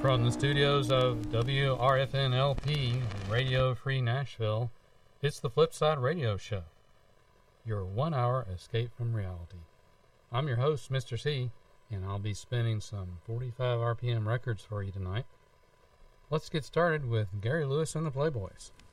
From the studios of WRFN-LP Radio Free Nashville, it's the Flipside Radio Show, your 1-hour escape from reality. I'm your host, Mr. C, and I'll be spinning some 45 RPM records for you tonight. Let's get started with Gary Lewis and the Playboys.